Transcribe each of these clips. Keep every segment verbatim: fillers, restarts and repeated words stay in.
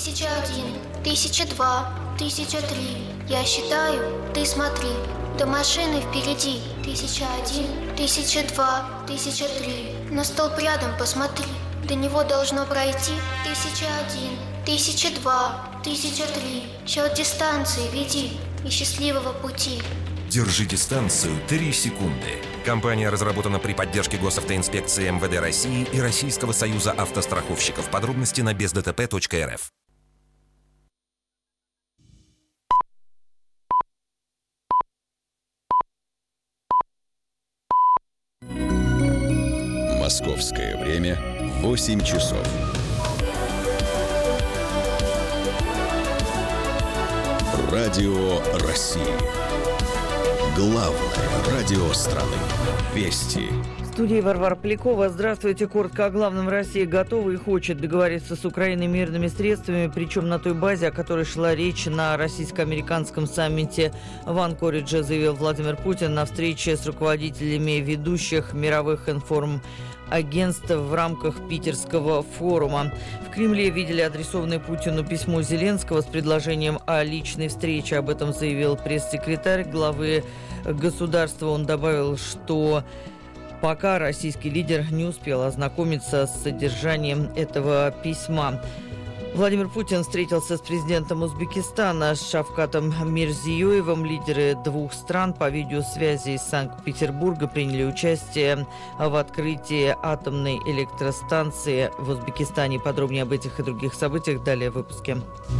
Тысяча один, тысяча два, тысяча три. Я считаю, ты смотри. До машины впереди. Тысяча один, тысяча два, тысяча три. На столб рядом посмотри. До него должно пройти. Тысяча один, тысяча два, тысяча три. Счет дистанции веди и счастливого пути. Держи дистанцию три секунды. Компания разработана при поддержке госавтоинспекции эм вэ дэ России и Российского союза автостраховщиков. Подробности на без дэ тэ пэ точка эр эф. Московское время восемь часов. Радио России. Главное радио страны. Вести. В студии Варвара Полякова. Здравствуйте. Коротко о главном. Россия готова и хочет договориться с Украиной мирными средствами, причем на той базе, о которой шла речь на российско-американском саммите в Анкоридже, заявил Владимир Путин на встрече с руководителями ведущих мировых информагентств в рамках питерского форума. В Кремле видели адресованное Путину письмо Зеленского с предложением о личной встрече. Об этом заявил пресс-секретарь главы государства. Он добавил, что пока российский лидер не успел ознакомиться с содержанием этого письма. Владимир Путин встретился с президентом Узбекистана Шавкатом Мирзиёевым. Лидеры двух стран по видеосвязи из Санкт-Петербурга приняли участие в открытии атомной электростанции в Узбекистане. Подробнее об этих и других событиях далее в выпуске.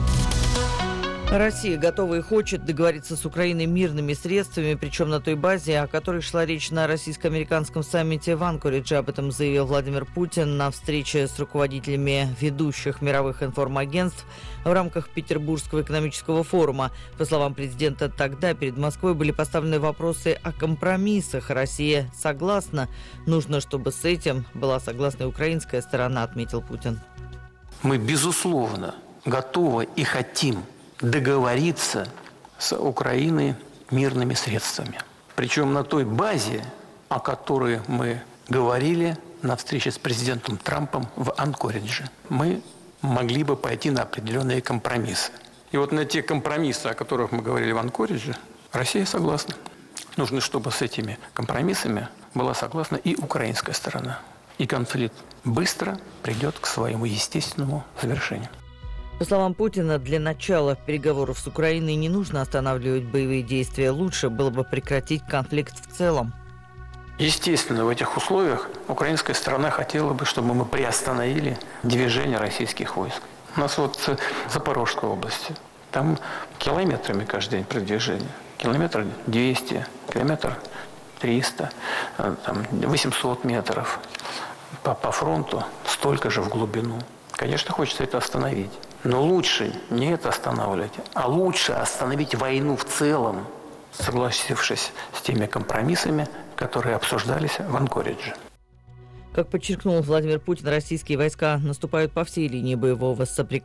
Россия готова и хочет договориться с Украиной мирными средствами, причем на той базе, о которой шла речь на российско-американском саммите в Анкоридже. Об этом заявил Владимир Путин на встрече с руководителями ведущих мировых информагентств в рамках Петербургского экономического форума. По словам президента, тогда перед Москвой были поставлены вопросы о компромиссах. Россия согласна. Нужно, чтобы с этим была согласна и украинская сторона, отметил Путин. Мы, безусловно, готовы и хотим договориться с Украиной мирными средствами. Причем на той базе, о которой мы говорили на встрече с президентом Трампом в Анкоридже. Мы могли бы пойти на определенные компромиссы. И вот на те компромиссы, о которых мы говорили в Анкоридже, Россия согласна. Нужно, чтобы с этими компромиссами была согласна и украинская сторона. И конфликт быстро придет к своему естественному завершению. По словам Путина, для начала переговоров с Украиной не нужно останавливать боевые действия. Лучше было бы прекратить конфликт в целом. Естественно, в этих условиях украинская сторона хотела бы, чтобы мы приостановили движение российских войск. У нас вот в Запорожской области, там километрами каждый день продвижение. Километр двести, километр триста, там восемьсот метров по, по фронту, столько же в глубину. Конечно, хочется это остановить. Но лучше не это останавливать, а лучше остановить войну в целом, согласившись с теми компромиссами, которые обсуждались в Анкоридже. Как подчеркнул Владимир Путин, российские войска наступают по всей линии боевого соприкосновения.